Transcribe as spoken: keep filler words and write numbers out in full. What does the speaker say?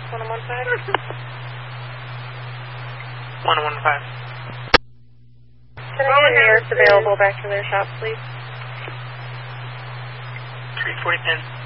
one one five. one one five. Can I get the nearest available back to their shop, please? three forty ten.